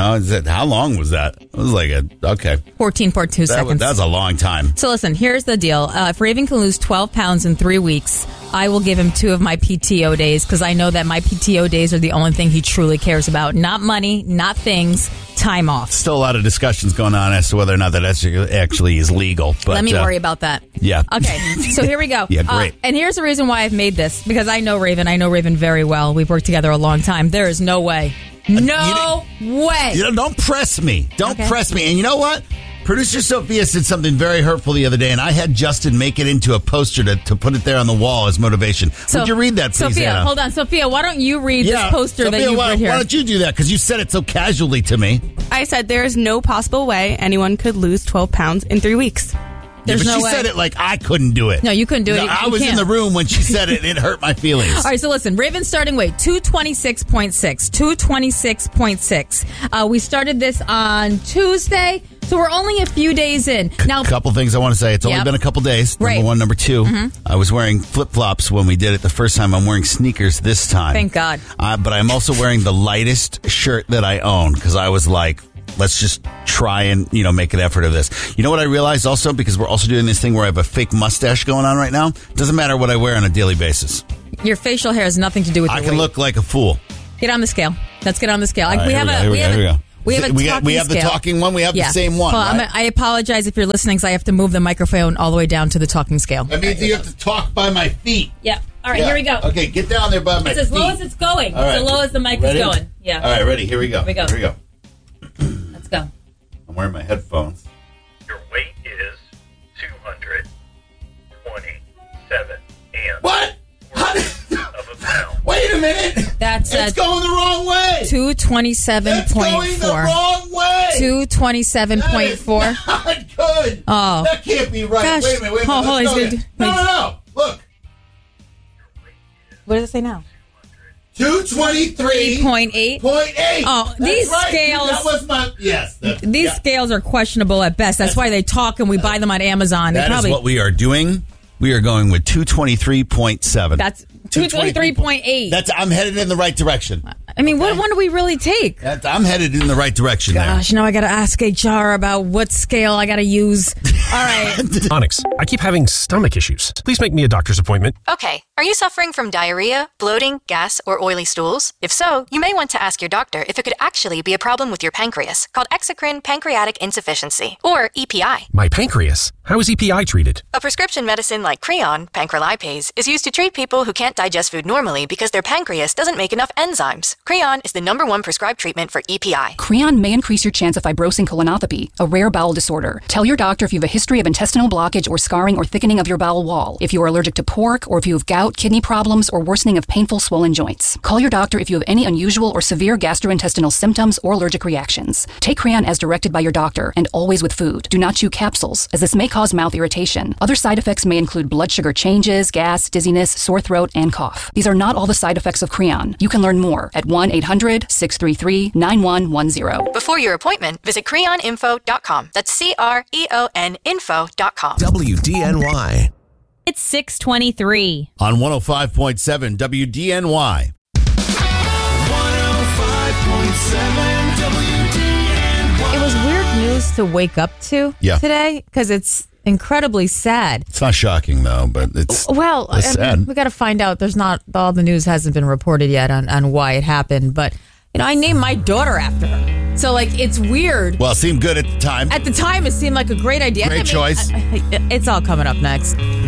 How long was that? It was like 14.2 seconds. That was a long time. So listen, here's the deal. If Raven can lose 12 pounds in 3 weeks, I will give him 2 of my PTO days because I know that my PTO days are the only thing he truly cares about. Not money, not things, time off. Still a lot of discussions going on as to whether or not that actually is legal. But, let me worry about that. Yeah. Okay, so here we go. Yeah, great. And here's the reason why I've made this, because I know Raven. I know Raven very well. We've worked together a long time. There is no way. No way. Don't press me. Don't press me. And you know what? Producer Sophia said something very hurtful the other day, and I had Justin make it into a poster to put it there on the wall as motivation. Would you read that, please, Sophia, Anna? hold on. Sophia, why don't you read this poster Sophia, that you've put here? Why don't you do that? Because you said it so casually to me. I said there is no possible way anyone could lose 12 pounds in 3 weeks. There's but no she way. said it like I couldn't do it. No, you couldn't do it. No, I was in the room when she said it, and it hurt my feelings. All right, so listen, Raven's starting weight, 226.6. 226.6. We started this on Tuesday, so we're only a few days in. Now, a couple things I want to say. It's only been a couple days. Right. Number one. Number two, I was wearing flip-flops when we did it the first time. I'm wearing sneakers this time. Thank God. But I'm also wearing the lightest shirt that I own because I was like, let's just try and, make an effort of this. You know what I realized also? Because we're also doing this thing where I have a fake mustache going on right now. Doesn't matter what I wear on a daily basis. Your facial hair has nothing to do with your I can weight. look like a fool. Get on the scale. Let's get on the scale. Here we go. We have the talking one. We have the same one. Right? I apologize if you're listening because I have to move the microphone all the way down to the talking scale. That means you have to talk by my feet. Yeah. All right, here we go. Okay, get down there by my feet. It's as low as it's going. All right. It's as low as the mic Ready? is going. Yeah. All right, ready. Here we go. Here we go. Let's go. I'm wearing my headphones. Your weight is 227 and What? of a pound. Wait a minute. That's it's going the wrong way. 227.4. It's going the wrong way. 227.4. Not good. Oh. That can't be right. Gosh. Wait a minute. Oh, Let's go he's again. gonna No. Look. What does it say now? 223.8. 3.8. Oh, That's these right. scales. That was my These scales are questionable at best. That's why they talk and we buy them on Amazon. That is what we are doing. We are going with 223.7. That's 223.8. I'm headed in the right direction. I mean, what one do we really take? I'm headed in the right direction Gosh, now I got to ask HR about what scale I got to use. All right. Onyx, I keep having stomach issues. Please make me a doctor's appointment. Okay, are you suffering from diarrhea, bloating, gas, or oily stools? If so, you may want to ask your doctor if it could actually be a problem with your pancreas, called exocrine pancreatic insufficiency, or EPI. My pancreas? How is EPI treated? A prescription medicine like Creon, pancrelipase, is used to treat people who can't digest food normally because their pancreas doesn't make enough enzymes. Creon is the #1 prescribed treatment for EPI. Creon may increase your chance of fibrosing colonopathy, a rare bowel disorder. Tell your doctor if you have a history of intestinal blockage or scarring or thickening of your bowel wall, if you are allergic to pork, or if you have gout, kidney problems, or worsening of painful swollen joints. Call your doctor if you have any unusual or severe gastrointestinal symptoms or allergic reactions. Take Creon as directed by your doctor, and always with food. Do not chew capsules, as this may cause mouth irritation. Other side effects may include blood sugar changes, gas, dizziness, sore throat, and cough. These are not all the side effects of Creon. You can learn more at 1-800-633-9110. Before your appointment, visit creoninfo.com. That's CREON info.com. WDNY. It's 6:23. On 105.7 WDNY. 105.7 WDNY. It was weird news to wake up to today because it's incredibly sad. It's not shocking, though, but it's sad. We got to find out. There's not all the news hasn't been reported yet on why it happened, but I named my daughter after her. So, it's weird. Well, it seemed good at the time. At the time, it seemed like a great idea. Great choice. It's all coming up next.